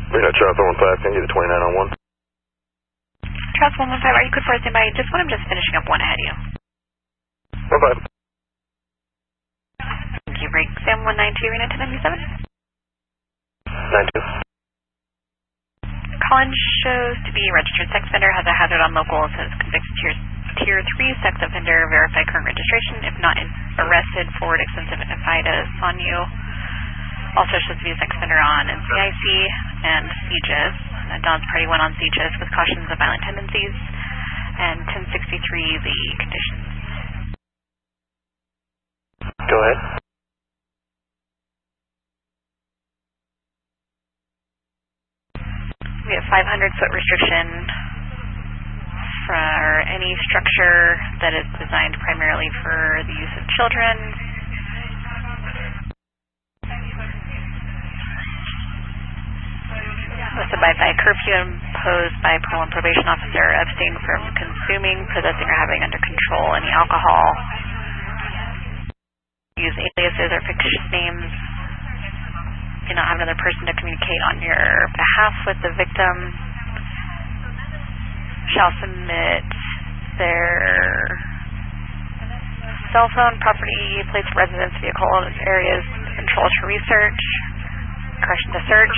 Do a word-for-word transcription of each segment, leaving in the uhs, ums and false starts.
Reno, Charles one one five, can you get a twenty-nine on one? Charles one one five, are you good for us by just when I'm just finishing up one ahead of you? one five. Thank you, break Sam one nine two, Reno ten ninety-seven. nine two. Collins shows to be registered sex offender, has a hazard on local, says convicted tier, tier three sex offender, verify current registration, if not arrested, forward extensive F I to on you. Also shows to be a sex offender on N C I C and C G I S. Uh, Don's party went on C G I S with cautions of violent tendencies. And ten sixty-three, the conditions. Go ahead. We have five hundred foot restriction for any structure that is designed primarily for the use of children. Must abide by curfew imposed by parole and probation officer, abstain from consuming, possessing, or having under control any alcohol. Use aliases or fictitious names. Do not have another person to communicate on your behalf with the victim. Shall submit their cell phone, property, place of residence, vehicle areas, controls for research, correction to search.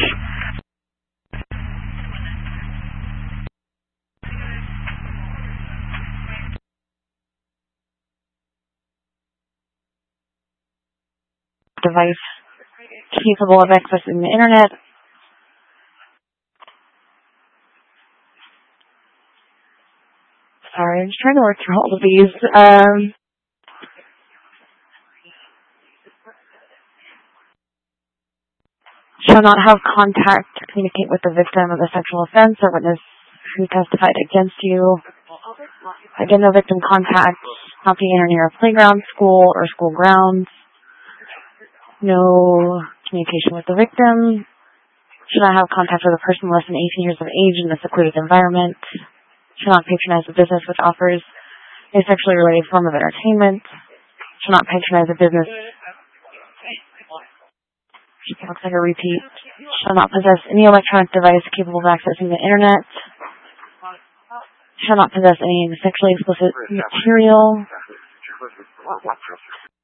Device capable of accessing the internet. Sorry, I'm just trying to work through all of these. Um, shall not have contact to communicate with the victim of a sexual offense or witness who testified against you. Again, no victim contact, not be anywhere near a playground, school, or school grounds. No communication with the victim. Should not have contact with a person less than eighteen years of age in a secluded environment. Should not patronize a business which offers a sexually related form of entertainment. Should not patronize a business. It looks like a repeat. Shall not possess any electronic device capable of accessing the internet. Shall not possess any sexually explicit material.